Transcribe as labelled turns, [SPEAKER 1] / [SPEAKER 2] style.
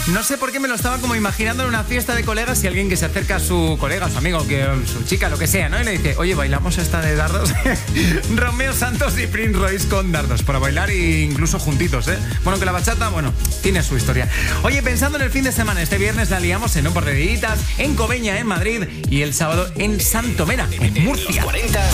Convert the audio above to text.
[SPEAKER 1] No sé por qué me lo estaba como imaginando en una fiesta de colegas y alguien que se acerca a su colega, a su amigo, que su chica, lo que sea, ¿no? Y le dice, oye, ¿bailamos esta de dardos? Romeo Santos y Prince Royce con dardos, para bailar e incluso juntitos, ¿eh? Bueno, que la bachata, bueno, tiene su historia. Oye, pensando en el fin de semana, este viernes la liamos en un par de días, en Cobeña, en Madrid, y el sábado en Santomera, en Murcia.
[SPEAKER 2] Los 40